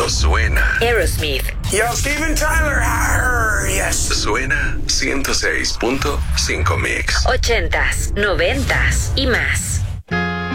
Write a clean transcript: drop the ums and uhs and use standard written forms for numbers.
cuando suena. Aerosmith. Yo, Steven Tyler. Yes. Suena 106.5 Mix. 80s, 90s y más.